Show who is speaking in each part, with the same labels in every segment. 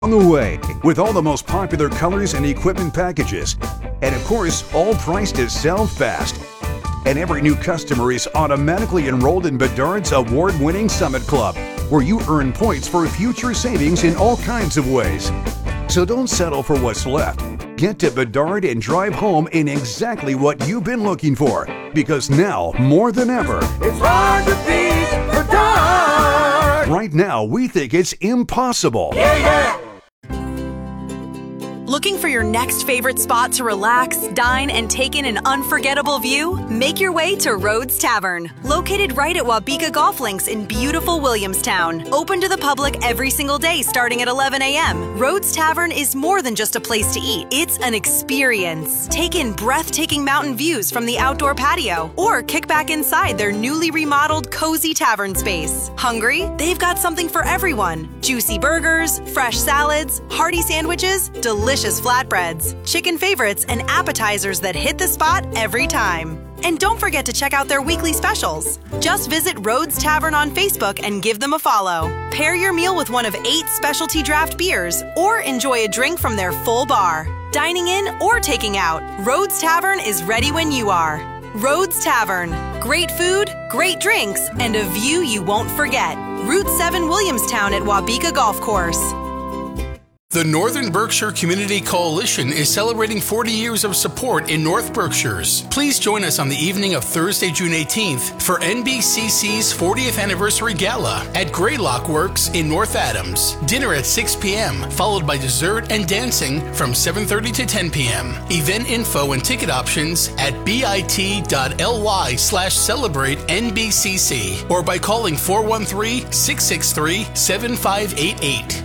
Speaker 1: On the way, with all the most popular colors and equipment packages. And of course, all priced to sell fast. And every new customer is automatically enrolled in Bedard's award-winning Summit Club, where you earn points for future savings in all kinds of ways. So don't settle for what's left. Get to Bedard and drive home in exactly what you've been looking for. Because now, more than ever,
Speaker 2: it's hard to beat Bedard.
Speaker 1: Right now, we think it's impossible.
Speaker 2: Yeah.
Speaker 3: Looking for your next favorite spot to relax, dine, and take in an unforgettable view? Make your way to Rhodes Tavern. Located right at Wabika Golf Links in beautiful Williamstown. Open to the public every single day starting at 11 a.m. Rhodes Tavern is more than just a place to eat. It's an experience. Take in breathtaking mountain views from the outdoor patio or kick back inside their newly remodeled cozy tavern space. Hungry? They've got something for everyone. Juicy burgers, fresh salads, hearty sandwiches, delicious flatbreads, chicken favorites, and appetizers that hit the spot every time. And don't forget to check out their weekly specials. Just visit Rhodes Tavern on Facebook and give them a follow. Pair your meal with one of 8 specialty draft beers or enjoy a drink from their full bar. Dining in or taking out, Rhodes Tavern is ready when you are. Rhodes Tavern. Great food, great drinks, and a view you won't forget. Route 7 Williamstown at Wabika Golf Course.
Speaker 4: The Northern Berkshire Community Coalition is celebrating 40 years of support in North Berkshires. Please join us on the evening of Thursday, June 18th for NBCC's 40th Anniversary Gala at Greylock Works in North Adams. Dinner at 6 p.m., followed by dessert and dancing from 7:30 to 10 p.m. Event info and ticket options at bit.ly/celebrate-NBCC or by calling 413-663-7588.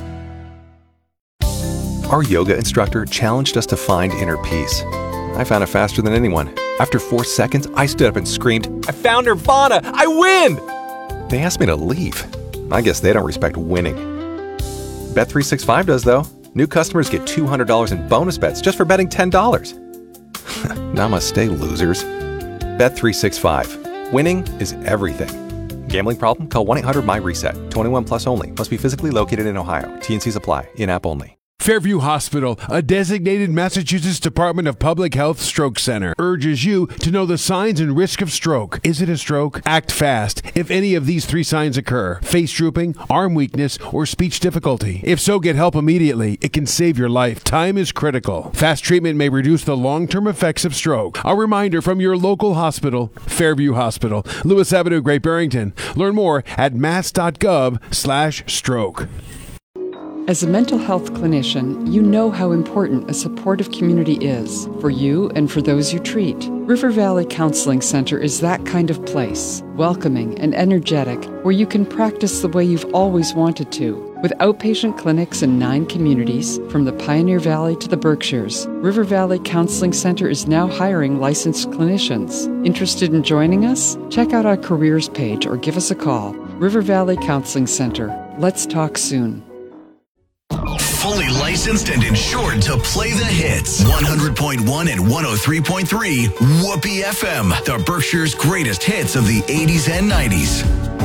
Speaker 5: Our yoga instructor challenged us to find inner peace. I found it faster than anyone. After 4 seconds, I stood up and screamed, "I found Nirvana! I win!" They asked me to leave. I guess they don't respect winning. Bet365 does, though. New customers get $200 in bonus bets just for betting $10. Namaste, losers. Bet365. Winning is everything. Gambling problem? Call 1-800-MY-RESET. 21 plus only. Must be physically located in Ohio. T&Cs apply. In-app only.
Speaker 6: Fairview Hospital, a designated Massachusetts Department of Public Health stroke center, urges you to know the signs and risk of stroke. Is it a stroke? Act fast if any of these 3 signs occur: face drooping, arm weakness, or speech difficulty. If so, get help immediately. It can save your life. Time is critical. Fast treatment may reduce the long-term effects of stroke. A reminder from your local hospital, Fairview Hospital, Lewis Avenue, Great Barrington. Learn more at mass.gov/stroke.
Speaker 7: As a mental health clinician, you know how important a supportive community is for you and for those you treat. River Valley Counseling Center is that kind of place, welcoming and energetic, where you can practice the way you've always wanted to. With outpatient clinics in 9 communities, from the Pioneer Valley to the Berkshires, River Valley Counseling Center is now hiring licensed clinicians. Interested in joining us? Check out our careers page or give us a call. River Valley Counseling Center. Let's talk soon.
Speaker 8: Fully licensed and insured to play the hits. 100.1 and 103.3 Whoopee FM. The Berkshire's greatest hits of the 80s and 90s.